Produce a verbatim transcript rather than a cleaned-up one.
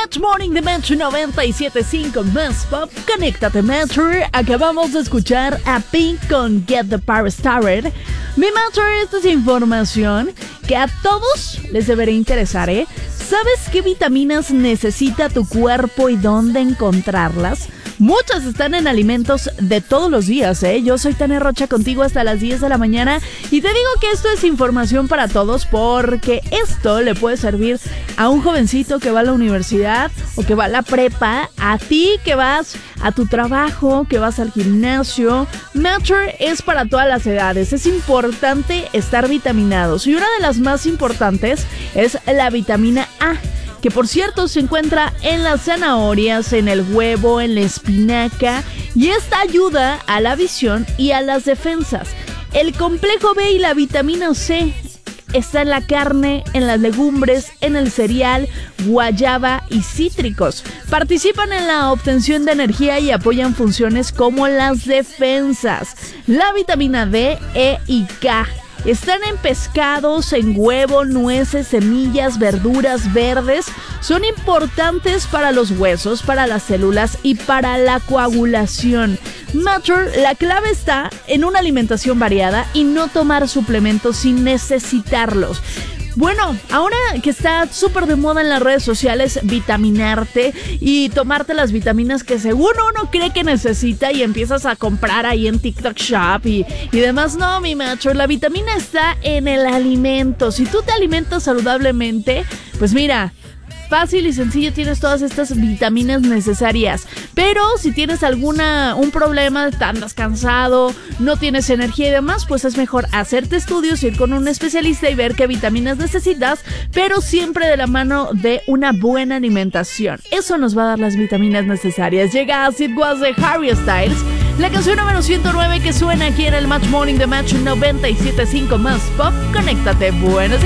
Match Morning de Match noventa y siete punto cinco más pop. Conéctate, Matcher. Acabamos de escuchar a Pink con Get the Party Started. Mi Matcher, esta es información que a todos les debería interesar, ¿eh? ¿Sabes qué vitaminas necesita tu cuerpo y dónde encontrarlas? Muchas están en alimentos de todos los días, ¿eh? Yo soy Tania Rocha contigo hasta las diez de la mañana y te digo que esto es información para todos porque esto le puede servir a un jovencito que va a la universidad o que va a la prepa, a ti que vas a tu trabajo, que vas al gimnasio. Matcher es para todas las edades. Es importante estar vitaminados y una de las más importantes es la vitamina A, que por cierto se encuentra en las zanahorias, en el huevo, en la espinaca, y esta ayuda a la visión y a las defensas. El complejo B y la vitamina C está en la carne, en las legumbres, en el cereal, guayaba y cítricos. Participan en la obtención de energía y apoyan funciones como las defensas. La vitamina D, E y K están en pescados, en huevo, nueces, semillas, verduras verdes. Son importantes para los huesos, para las células y para la coagulación. Matcher, la clave está en una alimentación variada y no tomar suplementos sin necesitarlos. Bueno, ahora que está súper de moda en las redes sociales vitaminarte y tomarte las vitaminas que según uno cree que necesita y empiezas a comprar ahí en TikTok Shop y, y demás. No, mi macho, la vitamina está en el alimento. Si tú te alimentas saludablemente, pues mira, fácil y sencillo tienes todas estas vitaminas necesarias. Pero si tienes alguna un problema, andas cansado, no tienes energía y demás, pues es mejor hacerte estudios, ir con un especialista y ver qué vitaminas necesitas, pero siempre de la mano de una buena alimentación. Eso nos va a dar las vitaminas necesarias. Llega As It Was de Harry Styles, la canción número ciento nueve que suena aquí en el Match Morning de Match noventa y siete punto cinco más pop. Conéctate, buenos días.